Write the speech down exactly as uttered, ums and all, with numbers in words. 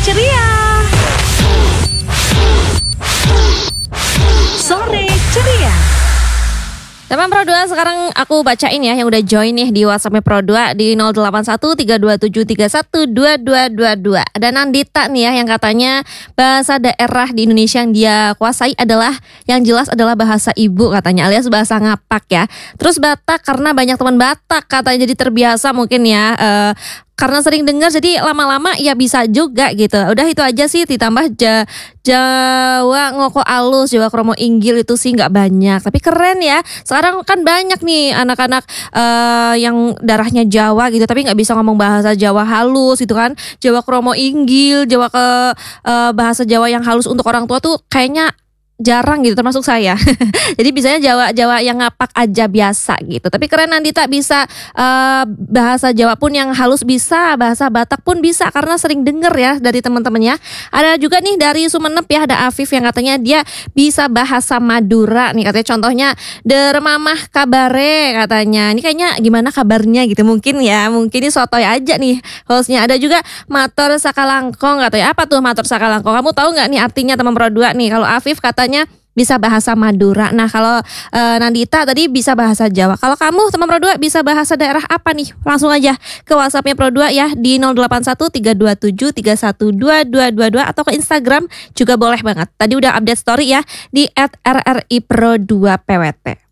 ceria. Sore ceria. Teman Pro dua, sekarang aku bacain ya yang udah join nih di WhatsAppnya Pro dua di nol delapan satu tiga dua tujuh tiga satu dua dua dua dua. Ada Nandita nih ya yang katanya bahasa daerah di Indonesia yang dia kuasai adalah yang jelas adalah bahasa ibu katanya, alias bahasa ngapak ya. Terus Batak karena banyak teman Batak katanya, jadi terbiasa mungkin ya. Uh, Karena sering dengar jadi lama-lama ya bisa juga gitu. Udah itu aja sih, ditambah ja, Jawa ngoko alus, Jawa kromo inggil itu sih nggak banyak. Tapi keren ya. Sekarang kan banyak nih anak-anak uh, yang darahnya Jawa gitu, tapi nggak bisa ngomong bahasa Jawa halus gitu kan. Jawa kromo inggil, Jawa ke uh, bahasa Jawa yang halus untuk orang tua tuh kayaknya jarang gitu, termasuk saya. Jadi bisanya Jawa-Jawa yang ngapak aja biasa gitu. Tapi keren Nandita bisa uh, bahasa Jawa pun yang halus bisa, bahasa Batak pun bisa karena sering denger ya dari teman-temannya. Ada juga nih dari Sumenep ya, ada Afif yang katanya dia bisa bahasa Madura nih, katanya contohnya dermamah kabare katanya. Ini kayaknya gimana kabarnya gitu mungkin ya, mungkin ini sotoy aja nih hostnya. Ada juga mator sakalangkong katanya. Apa tuh mator sakalangkong? Kamu tahu nggak nih artinya teman Pro dua nih? Kalau Afif katanya bisa bahasa Madura. Nah kalau e, Nandita tadi bisa bahasa Jawa. Kalau kamu teman Pro dua bisa bahasa daerah apa nih? Langsung aja ke WhatsAppnya Pro dua ya di nol delapan satu tiga dua tujuh tiga satu dua dua dua dua atau ke Instagram juga boleh banget. Tadi udah update story ya di et R R I Pro dua P W T.